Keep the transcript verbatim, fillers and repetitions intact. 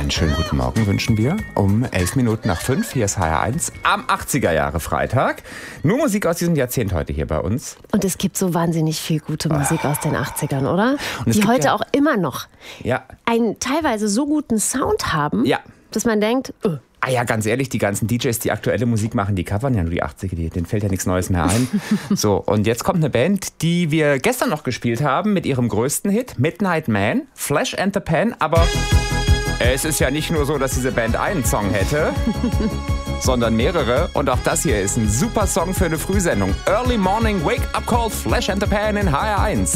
Einen schönen guten Morgen wünschen wir um elf Minuten nach fünf. Hier ist H R eins am achtziger Jahre Freitag. Nur Musik aus diesem Jahrzehnt heute hier bei uns. Und es gibt so wahnsinnig viel gute Musik oh. aus den achtzigern, oder? Und die heute ja, auch immer noch ja. einen teilweise so guten Sound haben, ja. dass man denkt, oh. Ah ja, ganz ehrlich, die ganzen D Js, die aktuelle Musik machen, die covern ja nur die achtziger, die, denen fällt ja nichts Neues mehr ein. So, und jetzt kommt eine Band, die wir gestern noch gespielt haben mit ihrem größten Hit, Midnight Man, Flash and the Pan, aber es ist ja nicht nur so, dass diese Band einen Song hätte, sondern mehrere. Und auch das hier ist ein super Song für eine Frühsendung. Early Morning Wake Up Call, Flash and the Pan in H R eins.